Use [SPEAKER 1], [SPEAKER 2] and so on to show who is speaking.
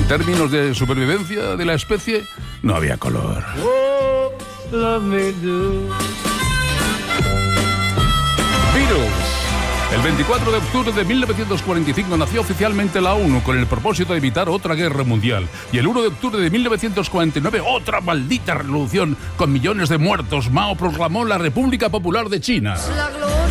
[SPEAKER 1] términos de supervivencia de la especie, no había color. Beatles. El 24 de octubre de 1945 nació oficialmente la ONU con el propósito de evitar otra guerra mundial. Y el 1 de octubre de 1949, otra maldita revolución con millones de muertos. Mao proclamó la República Popular de China.